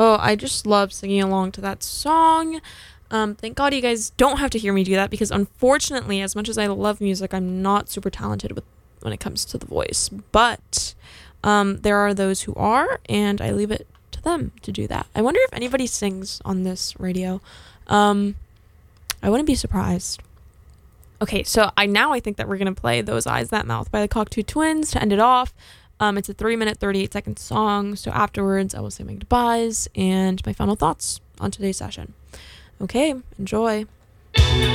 Oh, I just love singing along to that song. Thank God you guys don't have to hear me do that, because unfortunately, as much as I love music, I'm not super talented when it comes to the voice. But there are those who are, and I leave it to them to do that. I wonder if anybody sings on this radio. I wouldn't be surprised. Okay, so I think that we're going to play Those Eyes, That Mouth by the Cocteau Twins to end it off. It's a 3-minute, 38-second song. So afterwards, I will say my goodbyes and my final thoughts on today's session. Okay, enjoy.